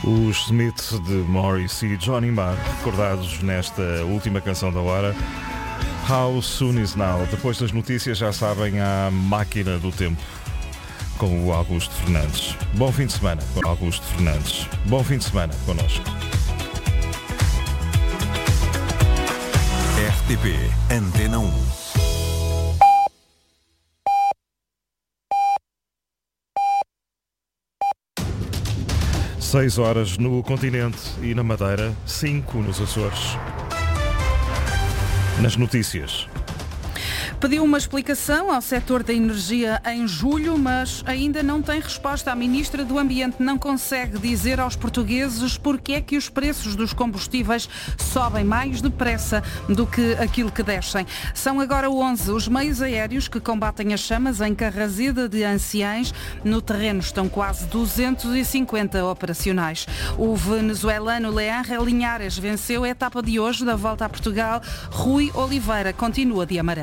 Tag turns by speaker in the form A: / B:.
A: Os Smiths de Morris e Johnny Marr, recordados nesta última canção da hora, How Soon Is Now. Depois das notícias, já sabem, a máquina do tempo com o Augusto Fernandes. Bom fim de semana com o Augusto Fernandes. Bom fim de semana connosco.
B: RTP Antena 1.
A: Seis horas no continente e na Madeira, 5 nos Açores. Nas notícias.
C: Pediu uma explicação ao setor da energia em julho, mas ainda não tem resposta. A Ministra do Ambiente não consegue dizer aos portugueses porque é que os preços dos combustíveis sobem mais depressa do que aquilo que descem. São agora 11 os meios aéreos que combatem as chamas em Carraseda de Anciães. No terreno estão quase 250 operacionais. O venezuelano Leandro Linhares venceu a etapa de hoje da Volta a Portugal. Rui Oliveira continua de amarelo.